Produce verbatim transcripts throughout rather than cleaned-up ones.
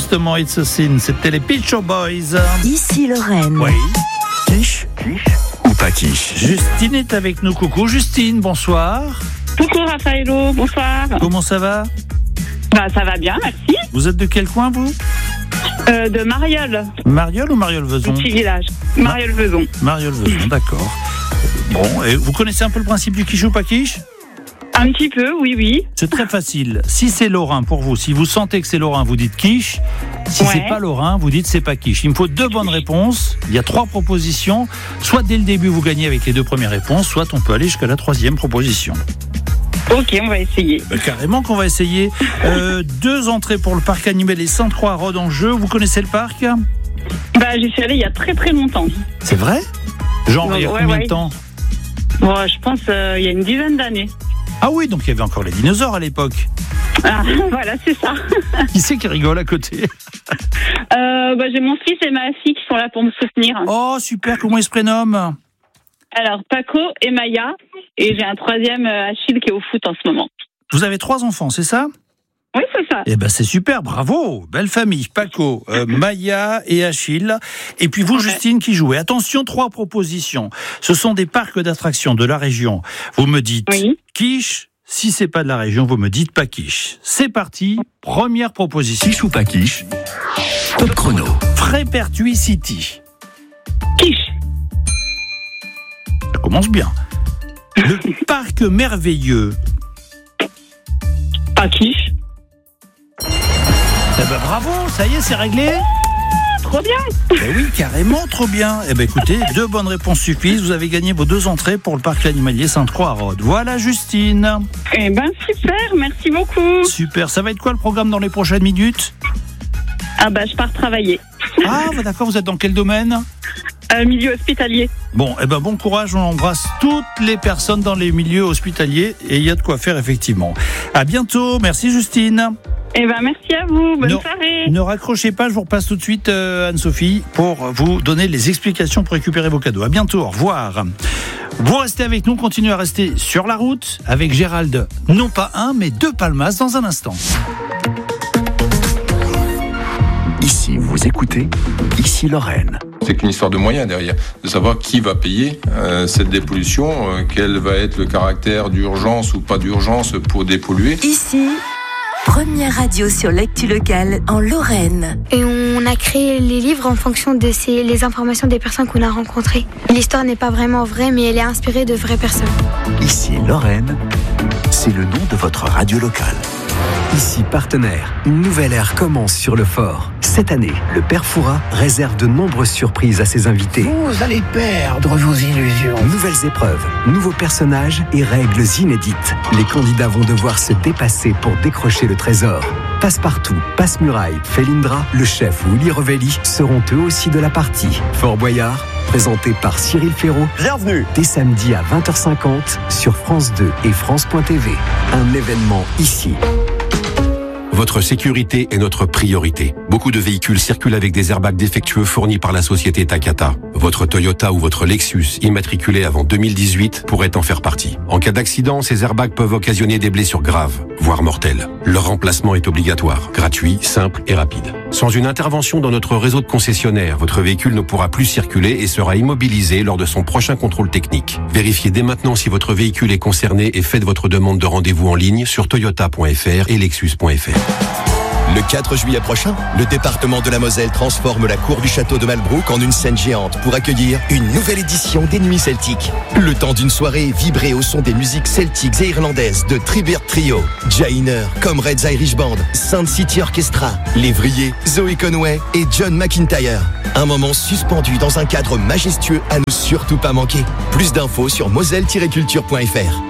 justement, It's a Sin. C'était les Pet Shop Boys. Ici Lorraine. Oui. Quiche, quiche ou pas quiche? Justine est avec nous. Coucou Justine, bonsoir. Coucou Raffaello, bonsoir. Comment ça va? Bah ça va bien, merci. Vous êtes de quel coin, vous? Euh, de Mariol. Mariol ou Mariol-Vezon? Petit village. Mariol-Vezon. Mariol-Vezon, d'accord. Bon, et vous connaissez un peu le principe du quiche ou pas quiche? Un petit peu, oui, oui. C'est très facile. Si c'est lorrain pour vous, si vous sentez que c'est lorrain, vous dites quiche. Si Ouais. c'est pas lorrain, vous dites c'est pas quiche. Il me faut deux bonnes réponses. Il y a trois propositions. Soit dès le début, vous gagnez avec les deux premières réponses, soit on peut aller jusqu'à la troisième proposition. Ok, on va essayer. Bah, carrément qu'on va essayer. Euh, deux entrées pour le parc animalier Sainte-Croix à Rhodes en jeu. Vous connaissez le parc? Bah j'y suis allée il y a très très longtemps. C'est vrai? Genre, il y a Ouais, combien ouais. de temps? Bon, je pense euh, il y a une dizaine d'années. Ah oui, donc il y avait encore les dinosaures à l'époque. Ah, voilà, c'est ça. Qui c'est qui rigole à côté? Euh, bah, j'ai mon fils et ma fille qui sont là pour me soutenir. Oh, super, comment ils se prénomment? Alors, Paco et Maya. Et j'ai un troisième, euh, Achille, qui est au foot en ce moment. Vous avez trois enfants, c'est ça? Oui, c'est ça. Eh ben c'est super, bravo, belle famille. Paco, euh, Maya et Achille. Et puis vous, Ouais. Justine, qui jouez. Attention, trois propositions. Ce sont des parcs d'attractions de la région. Vous me dites Oui. quiche. Si c'est pas de la région, vous me dites pas quiche. C'est parti. Première proposition. Quiche ou pas quiche? Top chrono. Frépertuis City. Quiche. Ça commence bien. Le parc merveilleux. Pas quiche. Eh ben bravo, ça y est, c'est réglé. Trop bien. Eh oui, carrément, trop bien. Eh ben écoutez, deux bonnes réponses suffisent. Vous avez gagné vos deux entrées pour le parc animalier Sainte-Croix à Rhodes. Voilà, Justine. Eh ben, super. Merci beaucoup. Super. Ça va être quoi le programme dans les prochaines minutes? Ah, bah, je pars travailler. Ah, bah d'accord, vous êtes dans quel domaine? Euh, milieu hospitalier. Bon, eh ben bon courage, on embrasse toutes les personnes dans les milieux hospitaliers et il y a de quoi faire effectivement. À bientôt, merci Justine. Eh ben, merci à vous. Bonne Ne- soirée. Ne raccrochez pas, je vous repasse tout de suite euh, Anne-Sophie pour vous donner les explications pour récupérer vos cadeaux. À bientôt, au revoir. Vous restez avec nous, continuez à rester sur la route avec Gérald, non pas un, mais deux palmas dans un instant. Ici, vous écoutez Ici Lorraine. C'est qu'une histoire de moyens derrière, de savoir qui va payer euh, cette dépollution, euh, quel va être le caractère d'urgence ou pas d'urgence pour dépolluer. Ici, première radio sur l'actu locale en Lorraine. Et on a créé les livres en fonction de ces, les informations des personnes qu'on a rencontrées. L'histoire n'est pas vraiment vraie, mais elle est inspirée de vraies personnes. Ici Lorraine, c'est le nom de votre radio locale. Ici Partenaire, une nouvelle ère commence sur le fort. Cette année, le Père Fouras réserve de nombreuses surprises à ses invités. Vous allez perdre vos illusions. Nouvelles épreuves, nouveaux personnages et règles inédites. Les candidats vont devoir se dépasser pour décrocher le trésor. Passepartout, Passe-Muraille, Felindra, le chef ou Willy Revelli seront eux aussi de la partie. Fort Boyard, présenté par Cyril Ferraud. Bienvenue. Dès samedi à vingt heures cinquante sur France deux et France point T V. Un événement ici. Votre sécurité est notre priorité. Beaucoup de véhicules circulent avec des airbags défectueux fournis par la société Takata. Votre Toyota ou votre Lexus, immatriculé avant deux mille dix-huit, pourrait en faire partie. En cas d'accident, ces airbags peuvent occasionner des blessures graves, voire mortelles. Leur remplacement est obligatoire, gratuit, simple et rapide. Sans une intervention dans notre réseau de concessionnaires, votre véhicule ne pourra plus circuler et sera immobilisé lors de son prochain contrôle technique. Vérifiez dès maintenant si votre véhicule est concerné et faites votre demande de rendez-vous en ligne sur toyota point f r et lexus point f r. Le quatre juillet prochain, le département de la Moselle transforme la cour du château de Malbrouck en une scène géante pour accueillir une nouvelle édition des Nuits Celtiques. Le temps d'une soirée vibrée au son des musiques celtiques et irlandaises de Tribert Trio, Jainer, Comrades Irish Band, Sound City Orchestra, Lévrier, Zoe Conway et John McIntyre. Un moment suspendu dans un cadre majestueux à ne surtout pas manquer. Plus d'infos sur moselle tiret culture point f r.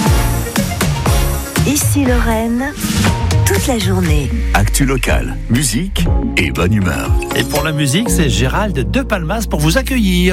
Ici Lorraine, toute la journée. Actu locale, musique et bonne humeur. Et pour la musique, c'est Gérald de Palmas pour vous accueillir.